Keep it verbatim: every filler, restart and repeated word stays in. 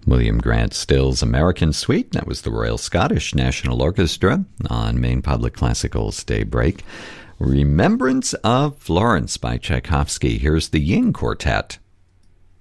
William Grant Still's American Suite. That was the Royal Scottish National Orchestra on Maine Public Classical's Daybreak. Remembrance of Florence by Tchaikovsky. Here's the Ying Quartet.